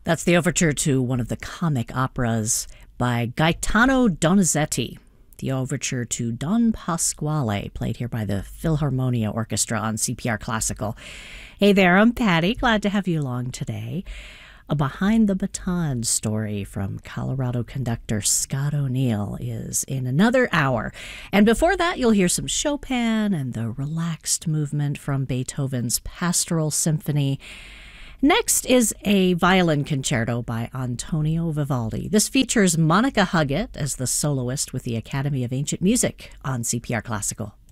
That's the overture to one of the comic operas by Gaetano Donizetti. The overture to Don Pasquale, played here by the Philharmonia Orchestra on CPR Classical. Hey there, I'm Patty. Glad to have you along today. A Behind the Baton story from Colorado conductor Scott O'Neill is in another hour. And before that, you'll hear some Chopin and the relaxed movement from Beethoven's Pastoral Symphony. Next is a violin concerto by Antonio Vivaldi. This features Monica Huggett as the soloist with the Academy of Ancient Music on CPR Classical.